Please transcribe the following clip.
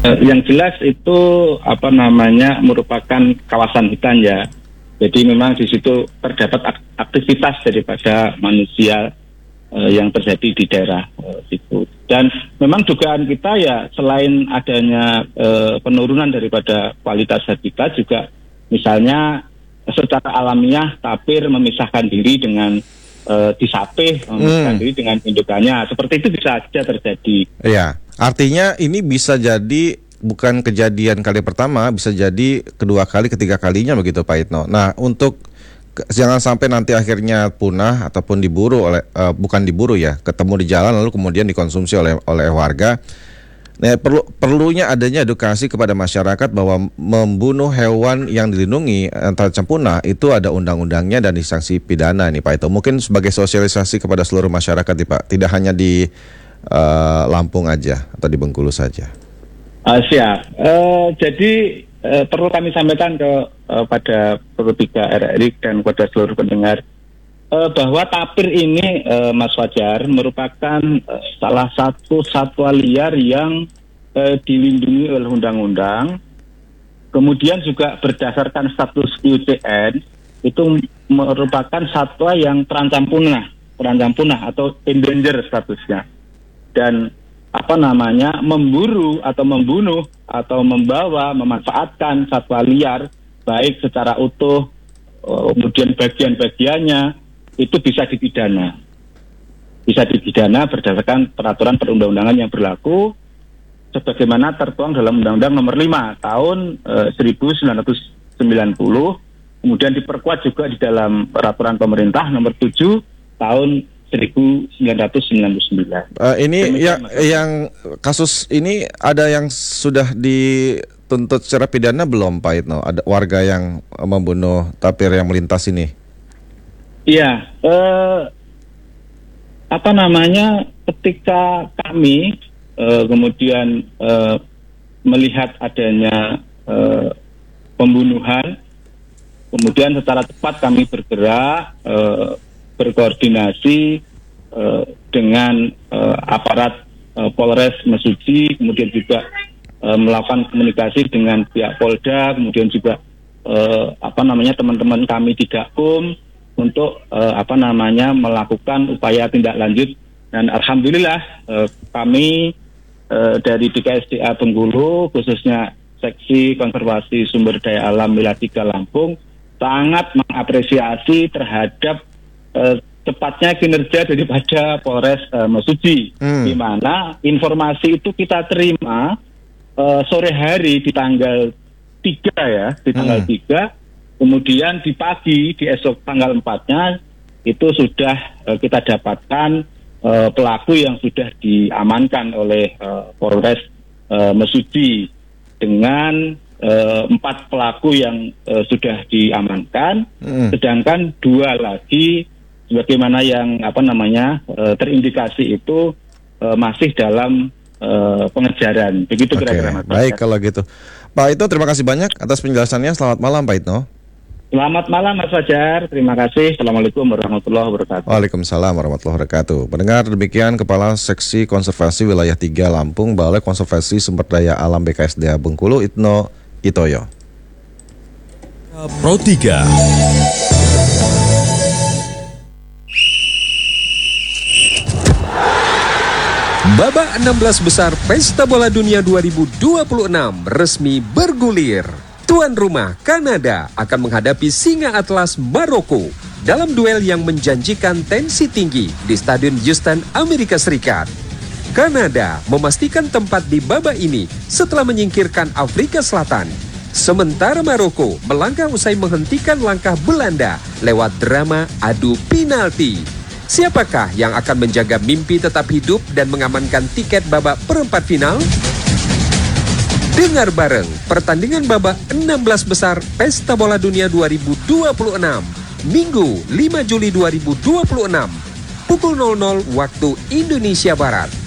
Yang jelas itu merupakan kawasan hutan ya. Jadi memang di situ terdapat aktivitas daripada manusia yang terjadi di daerah situ. Dan memang dugaan kita ya selain adanya penurunan daripada kualitas habitat juga misalnya secara alamiah tapir memisahkan diri dengan disapih, memisahkan diri dengan indukannya. Seperti itu bisa saja terjadi. Iya, artinya ini bisa jadi bukan kejadian kali pertama, bisa jadi kedua kali, ketiga kalinya begitu Pak Itno. Nah, untuk jangan sampai nanti akhirnya punah ataupun diburu oleh bukan diburu ya, ketemu di jalan lalu kemudian dikonsumsi oleh warga. Nah, perlunya adanya edukasi kepada masyarakat bahwa membunuh hewan yang dilindungi terancam punah itu ada undang-undangnya dan disanksi pidana nih Pak. Itu mungkin sebagai sosialisasi kepada seluruh masyarakat nih Pak, tidak hanya di Lampung aja atau di Bengkulu saja. Siap. Jadi perlu kami sampaikan pada Pro3 RRI dan kepada seluruh pendengar bahwa tapir ini Mas Fajar merupakan salah satu satwa liar yang dilindungi oleh undang-undang. Kemudian juga berdasarkan status IUCN itu merupakan satwa yang terancam punah atau endanger statusnya. Dan memburu atau membunuh atau membawa, memanfaatkan satwa liar baik secara utuh kemudian bagian-bagiannya itu bisa dipidana. Bisa dipidana berdasarkan peraturan perundang-undangan yang berlaku sebagaimana tertuang dalam Undang-Undang Nomor 5 tahun 1990, kemudian diperkuat juga di dalam peraturan pemerintah Nomor 7 tahun 1999. Ini yang kasus ini ada yang sudah dituntut secara pidana belum Pak Itno? Ada warga yang membunuh tapir yang melintas ini? Iya, ketika kami kemudian melihat adanya pembunuhan, kemudian secara cepat kami bergerak berkoordinasi dengan aparat Polres Mesuji, kemudian juga melakukan komunikasi dengan pihak Polda, kemudian juga teman-teman kami di Gakum untuk melakukan upaya tindak lanjut. Dan alhamdulillah kami dari BKSDA Bengkulu khususnya Seksi Konservasi Sumber Daya Alam Wilayah 3 Lampung sangat mengapresiasi terhadap cepatnya kinerja daripada Polres Mesuji, di mana informasi itu kita terima sore hari di tanggal 3, kemudian di pagi di esok tanggal 4-nya itu sudah kita dapatkan pelaku yang sudah diamankan oleh Polres Mesuji dengan 4 pelaku yang sudah diamankan, sedangkan 2 lagi sebagaimana yang terindikasi itu masih dalam pengejaran. Begitu kira-kira Mas. Baik kalau gitu. Pak Itno, terima kasih banyak atas penjelasannya. Selamat malam Pak Itno. Selamat malam Mas Fajar. Terima kasih. Assalamualaikum warahmatullahi wabarakatuh. Waalaikumsalam warahmatullahi wabarakatuh. Pendengar, demikian Kepala Seksi Konservasi Wilayah 3 Lampung, Balai Konservasi Sumber Daya Alam BKSDA Bengkulu, Itno Itoyo. Pro3. Babak 16 besar Pesta Bola Dunia 2026 resmi bergulir. Tuan rumah Kanada akan menghadapi Singa Atlas Maroko dalam duel yang menjanjikan tensi tinggi di Stadion Houston, Amerika Serikat. Kanada memastikan tempat di babak ini setelah menyingkirkan Afrika Selatan. Sementara Maroko melangkah usai menghentikan langkah Belanda lewat drama adu penalti. Siapakah yang akan menjaga mimpi tetap hidup dan mengamankan tiket babak perempat final? Dengar bareng pertandingan babak 16 besar Pesta Bola Dunia 2026, Minggu 5 Juli 2026, pukul 00 waktu Indonesia Barat.